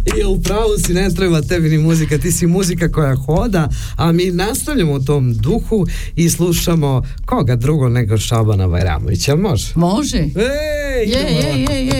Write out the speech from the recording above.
I upravo si, ne treba tebi ni muzika, ti si muzika koja hoda, a mi nastavljamo u tom duhu i slušamo koga drugo nego Šabana Bajramovića, može? Može. Ej, je.